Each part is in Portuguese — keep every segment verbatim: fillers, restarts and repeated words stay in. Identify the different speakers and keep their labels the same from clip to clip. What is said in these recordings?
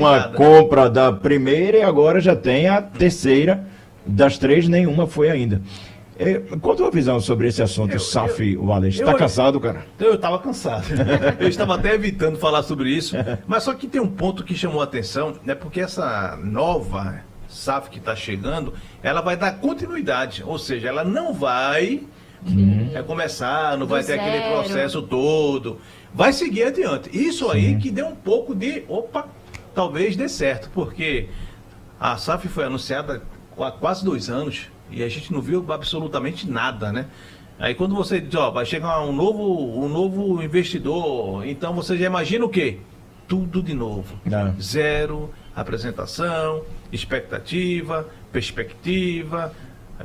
Speaker 1: uma compra da primeira e agora já tem a terceira. Das três, nenhuma foi ainda. É, qual a tua visão sobre esse assunto, S A F, Wallace? Está cansado, cara?
Speaker 2: Eu estava cansado. Eu estava até evitando falar sobre isso. Mas só que tem um ponto que chamou a atenção, né? Porque essa nova S A F que está chegando, ela vai dar continuidade. Ou seja, ela não vai hum. é, começar, não Do vai ter zero. aquele processo todo. Vai seguir adiante. Isso Sim. aí que deu um pouco de... Opa, talvez dê certo. Porque a S A F foi anunciada há quase dois anos. E a gente não viu absolutamente nada, né? Aí quando você diz, ó, vai chegar um novo, um novo investidor, então você já imagina o quê? Tudo de novo. Não. Zero, apresentação, expectativa, perspectiva,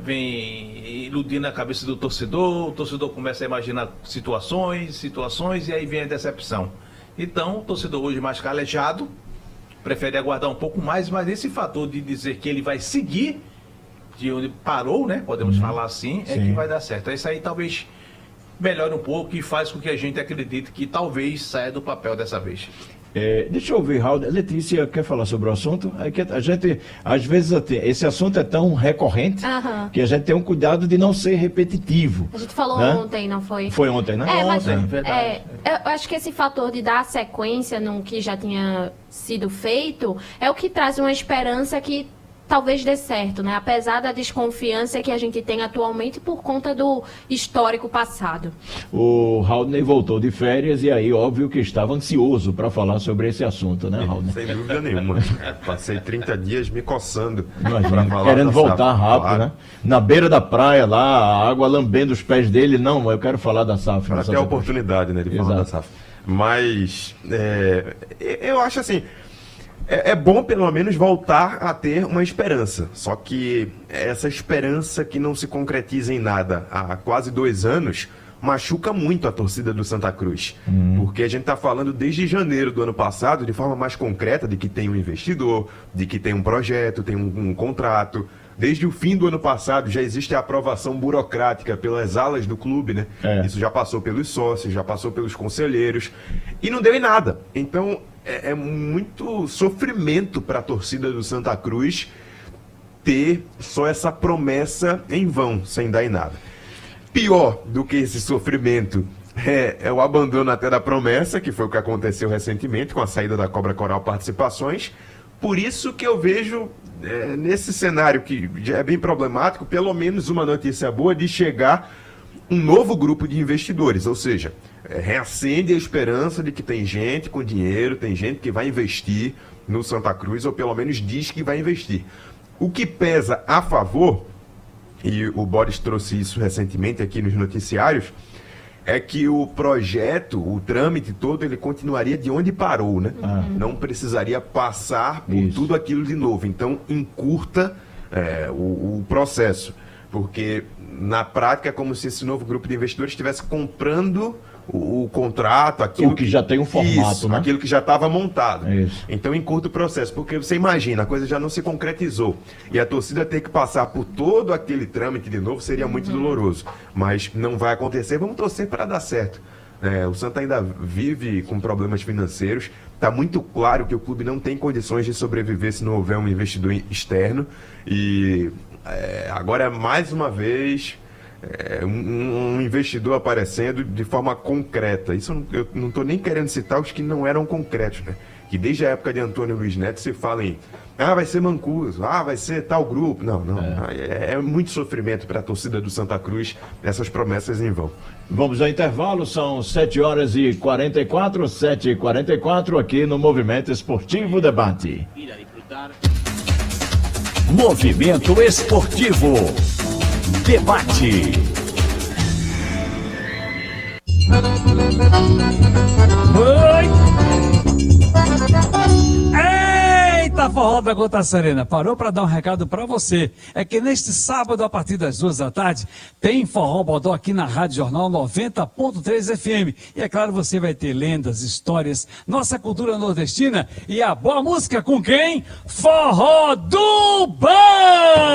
Speaker 2: vem iludindo a cabeça do torcedor, o torcedor começa a imaginar situações, situações, e aí vem a decepção. Então, o torcedor hoje mais calejado, prefere aguardar um pouco mais, mas esse fator de dizer que ele vai seguir de onde parou, né? Podemos uhum. falar assim, é Sim. que vai dar certo. Isso aí talvez melhore um pouco e faz com que a gente acredite que talvez saia do papel dessa vez.
Speaker 1: É, deixa eu ver, Raul. Letícia quer falar sobre o assunto? É que a gente, às vezes, esse assunto é tão recorrente uhum. que a gente tem um cuidado de não ser repetitivo.
Speaker 3: A gente falou
Speaker 1: né?
Speaker 3: ontem, não foi?
Speaker 1: Foi ontem, né?
Speaker 3: É, mas,
Speaker 1: ontem,
Speaker 2: verdade.
Speaker 3: É, eu acho que esse fator de dar sequência no que já tinha sido feito é o que traz uma esperança que talvez dê certo, né? Apesar da desconfiança que a gente tem atualmente por conta do histórico passado.
Speaker 1: O Raudney voltou de férias e aí, óbvio que estava ansioso para falar sobre esse assunto, né, Raudney?
Speaker 4: Sem dúvida nenhuma. Passei trinta dias me coçando.
Speaker 1: Imagina, falar querendo voltar rápido, claro. né? Na beira da praia lá, a água lambendo os pés dele. Não, eu quero falar da S A F.
Speaker 4: Para ter a oportunidade, né, de falar Exato. da S A F. Mas, é, eu acho assim... É, é bom, pelo menos, voltar a ter uma esperança. Só que essa esperança que não se concretiza em nada há quase dois anos machuca muito a torcida do Santa Cruz. Uhum. Porque a gente está falando desde janeiro do ano passado, de forma mais concreta, de que tem um investidor, de que tem um projeto, tem um, um contrato. Desde o fim do ano passado já existe a aprovação burocrática pelas alas do clube, né? É. Isso já passou pelos sócios, já passou pelos conselheiros e não deu em nada. Então é, é muito sofrimento para a torcida do Santa Cruz ter só essa promessa em vão, sem dar em nada. Pior do que esse sofrimento é, é o abandono até da promessa, que foi o que aconteceu recentemente com a saída da Cobra Coral Participações. Por isso que eu vejo, é, nesse cenário que já é bem problemático, pelo menos uma notícia boa de chegar um novo grupo de investidores, ou seja, é, reacende a esperança de que tem gente com dinheiro, tem gente que vai investir no Santa Cruz, ou pelo menos diz que vai investir. O que pesa a favor, e o Boris trouxe isso recentemente aqui nos noticiários, é que o projeto, o trâmite todo, ele continuaria de onde parou, né? Ah. Não precisaria passar por Isso. tudo aquilo de novo. Então, encurta é, o, o processo. Porque, na prática, é como se esse novo grupo de investidores estivesse comprando o, o contrato, aquilo
Speaker 1: o que, que já tem um formato,
Speaker 4: isso,
Speaker 1: né?
Speaker 4: Aquilo que já estava montado.
Speaker 1: Isso.
Speaker 4: Então, encurta o processo. Porque você imagina, a coisa já não se concretizou. E a torcida ter que passar por todo aquele trâmite de novo seria muito uhum. doloroso. Mas não vai acontecer. Vamos torcer para dar certo. É, o Santa ainda vive com problemas financeiros. Está muito claro que o clube não tem condições de sobreviver se não houver um investidor externo. E é, agora, mais uma vez... É, um, um investidor aparecendo de forma concreta. Isso eu não estou nem querendo citar os que não eram concretos, né? Que desde a época de Antônio Luiz Neto se fala em ah, vai ser Mancuso, ah, vai ser tal grupo. Não, não. É, é muito sofrimento para a torcida do Santa Cruz essas promessas em vão.
Speaker 1: Vamos ao intervalo, são sete horas e quarenta e quatro, sete e quarenta e quatro aqui no Movimento Esportivo Debate.
Speaker 5: Movimento Esportivo Debate.
Speaker 6: Oi! Eita, forró da Gota Serena, parou para dar um recado para você. É que neste sábado, a partir das duas da tarde, tem Forró Bodó aqui na Rádio Jornal noventa ponto três F M. E é claro, você vai ter lendas, histórias, nossa cultura nordestina e a boa música com quem? Forró do Bom!